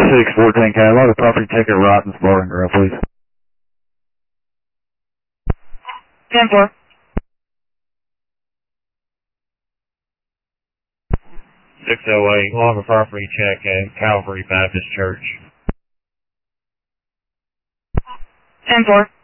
614, can I log a property check at Rotten's Bar and Grill, please? 10-4. 608, log a property check at Calvary Baptist Church. 10-4.